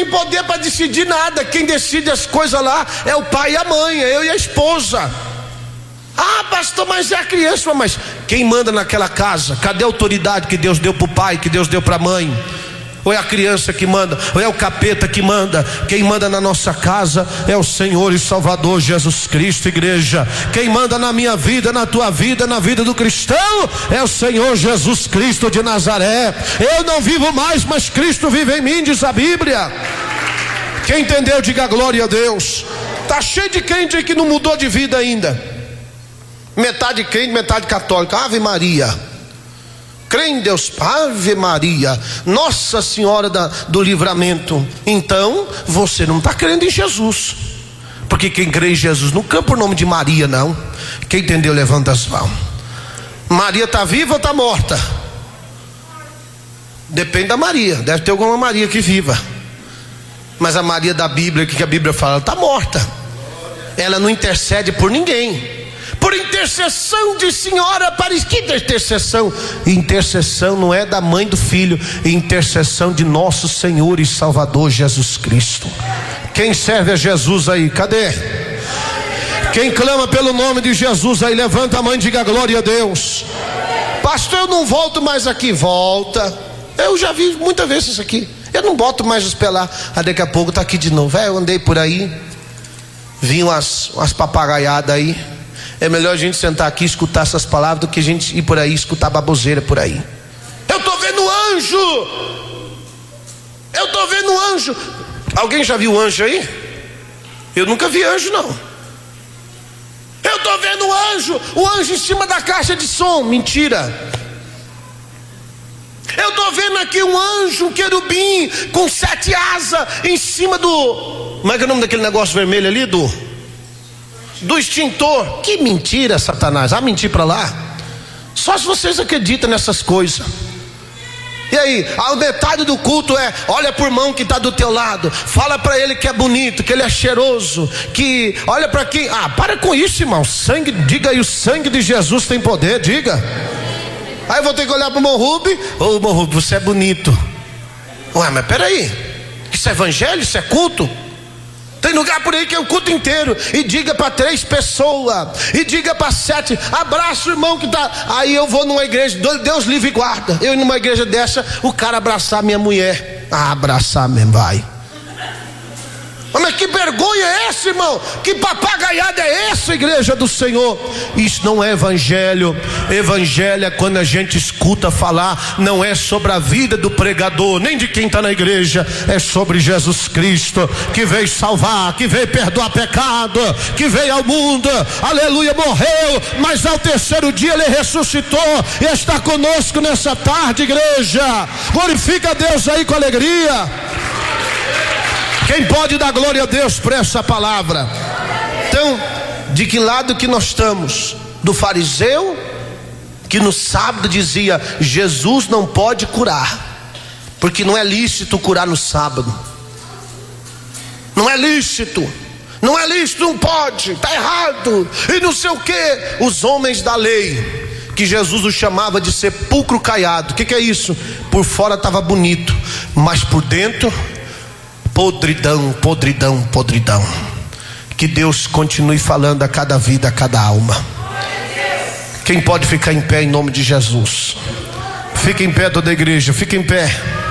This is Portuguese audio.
tem poder para decidir nada. Quem decide as coisas lá é o pai e a mãe, é eu e a esposa. Ah, pastor, mas é a criança. Mas quem manda naquela casa? Cadê a autoridade que Deus deu para o pai, que Deus deu para a mãe? Ou é a criança que manda? Ou é o capeta que manda? Quem manda na nossa casa é o Senhor e Salvador Jesus Cristo, igreja. Quem manda na minha vida, na tua vida, na vida do cristão é o Senhor Jesus Cristo de Nazaré. Eu não vivo mais, mas Cristo vive em mim, diz a Bíblia. Quem entendeu, diga glória a Deus. Está cheio de crente aí que não mudou de vida ainda. Metade crente, metade católica. Ave Maria. Crê em Deus, Ave Maria, Nossa Senhora do Livramento. Então você não está crendo em Jesus, porque quem crê em Jesus não crê por nome de Maria, não. Quem entendeu, levanta as mãos. Maria está viva ou está morta? Depende da Maria, deve ter alguma Maria que viva, mas a Maria da Bíblia, que a Bíblia fala, está morta. Ela não intercede por ninguém. Por intercessão de Senhora Aparecida. Que intercessão? Intercessão não é da mãe do filho, intercessão de nosso Senhor e Salvador Jesus Cristo. Quem serve a Jesus aí? Cadê? Quem clama pelo nome de Jesus aí, levanta a mão e diga glória a Deus. Pastor, eu não volto mais aqui. Volta. Eu já vi muitas vezes isso aqui. Eu não boto mais os pés lá. Daqui a pouco tá aqui de novo. Eu andei por aí, vi umas papagaiadas aí. É melhor a gente sentar aqui e escutar essas palavras do que a gente ir por aí escutar baboseira por aí. Eu estou vendo anjo. Eu estou vendo anjo. Alguém já viu anjo aí? Eu nunca vi anjo, não. Eu estou vendo anjo. O anjo em cima da caixa de som. Mentira. Eu estou vendo aqui um anjo, um querubim com 7 asas em cima do... Como é que é o nome daquele negócio vermelho ali? Do extintor. Que mentira, Satanás. Vai mentir para lá. Só se vocês acreditam nessas coisas. E aí, a metade do culto é: olha pro irmão que está do teu lado, fala para ele que é bonito, que ele é cheiroso, que olha para quem. Para com isso, irmão. Sangue, diga aí, o sangue de Jesus tem poder, diga. Aí eu vou ter que olhar pro irmão Rubi. Ô irmão Rubi, você é bonito. Ué, mas peraí, isso é evangelho? Isso é culto? Tem lugar por aí que é o culto inteiro. E diga para 3 pessoas. E diga para 7. Abraça o irmão que está. Aí eu vou numa igreja. Deus livre e guarda. Eu ir numa igreja dessa. O cara abraçar minha mulher. Abraçar mesmo, vai. Mas que vergonha é essa, irmão? Que papagaiada é essa, igreja do Senhor? Isso não é evangelho. Evangelho é quando a gente escuta falar. Não é sobre a vida do pregador, nem de quem está na igreja. É sobre Jesus Cristo, que veio salvar, que veio perdoar pecado, que veio ao mundo, aleluia, morreu, mas ao 3º dia ele ressuscitou e está conosco nessa tarde, igreja. Glorifica a Deus aí com alegria. Quem pode dar glória a Deus por essa palavra? Então, de que lado que nós estamos? Do fariseu que no sábado dizia: Jesus não pode curar, porque não é lícito curar no sábado. Não é lícito. Não é lícito, não pode, está errado. E não sei o que. Os homens da lei, que Jesus os chamava de sepulcro caiado. O que é isso? Por fora estava bonito, mas por dentro podridão, podridão, podridão. Que Deus continue falando a cada vida, a cada alma. Quem pode ficar em pé em nome de Jesus? Fica em pé toda a igreja, fica em pé.